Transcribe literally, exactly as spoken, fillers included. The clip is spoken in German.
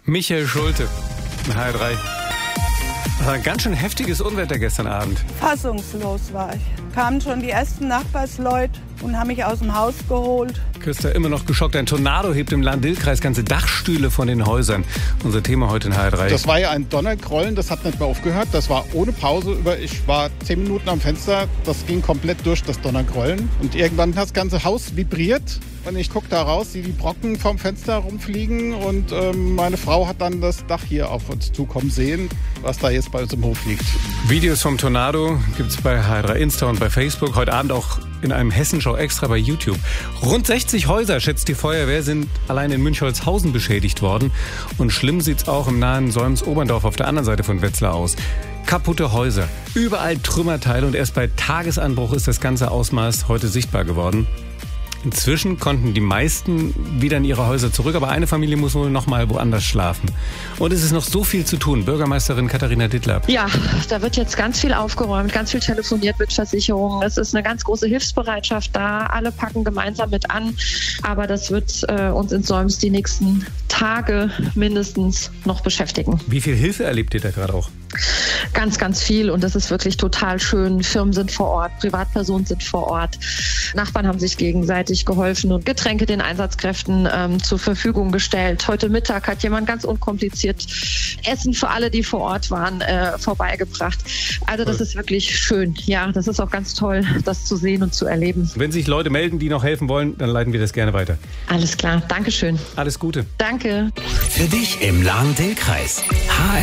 Michael Schulte, H R drei. Das war ein ganz schön heftiges Unwetter gestern Abend. Fassungslos war ich. Kamen schon die ersten Nachbarsleute und haben mich aus dem Haus geholt. Christa immer noch geschockt. Ein Tornado hebt im Lahn-Dill-Kreis ganze Dachstühle von den Häusern. Unser Thema heute in H R drei. Das war ja ein Donnergrollen, das hat nicht mehr aufgehört. Das war ohne Pause über. Ich war zehn Minuten am Fenster. Das ging komplett durch, das Donnergrollen. Und irgendwann hat das ganze Haus vibriert. Und ich gucke da raus, sehe die Brocken vom Fenster rumfliegen. Und ähm, meine Frau hat dann das Dach hier auf uns zukommen sehen, was da jetzt bei uns im Hof liegt. Videos vom Tornado gibt es bei H R drei Insta und bei Facebook. Heute Abend auch in einem Hessenschau extra bei YouTube. Rund sechzig Häuser, schätzt die Feuerwehr, sind allein in Münchholzhausen beschädigt worden. Und schlimm sieht's auch im nahen Solms-Oberndorf auf der anderen Seite von Wetzlar aus. Kaputte Häuser, überall Trümmerteile und erst bei Tagesanbruch ist das ganze Ausmaß heute sichtbar geworden. Inzwischen konnten die meisten wieder in ihre Häuser zurück, aber eine Familie muss wohl noch mal woanders schlafen. Und es ist noch so viel zu tun. Bürgermeisterin Katharina Dittler. Ja, da wird jetzt ganz viel aufgeräumt, ganz viel telefoniert mit Versicherungen. Es ist eine ganz große Hilfsbereitschaft da. Alle packen gemeinsam mit an. Aber das wird äh, uns in Solms die nächsten Tage mindestens noch beschäftigen. Wie viel Hilfe erlebt ihr da gerade auch? Ganz, ganz viel und das ist wirklich total schön. Firmen sind vor Ort, Privatpersonen sind vor Ort. Nachbarn haben sich gegenseitig geholfen und Getränke den Einsatzkräften ähm, zur Verfügung gestellt. Heute Mittag hat jemand ganz unkompliziert Essen für alle, die vor Ort waren, äh, vorbeigebracht. Also das ist wirklich schön. Ja, das ist auch ganz toll, das zu sehen und zu erleben. Wenn sich Leute melden, die noch helfen wollen, dann leiten wir das gerne weiter. Alles klar, Dankeschön. Alles Gute. Danke. Für dich im Lahn-Dill-Kreis. H